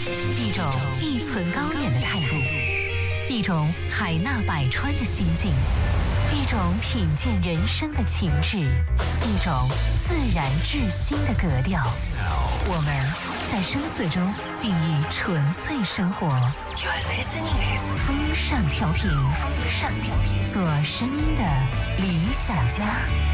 一种一寸高远的态度，一种海纳百川的心境，一种品鉴人生的情致，一种自然至心的格调。我们在声色中定义纯粹生活。You're listening is 风尚调频，做声音的理想家。